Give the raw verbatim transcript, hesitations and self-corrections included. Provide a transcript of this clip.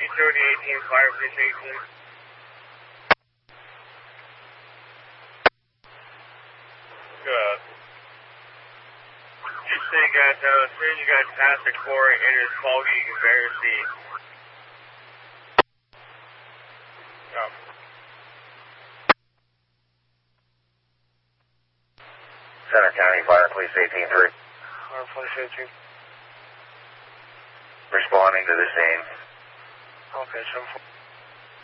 Utility eighteen, Fire Police eighteen. Good. Just so you guys know, as soon as you guys pass the quarry and it's foggy, you can barely see. Oh. Center County Fire Police eighteen three. Fire Police eighteen. Responding to the scene. Okay, seven four.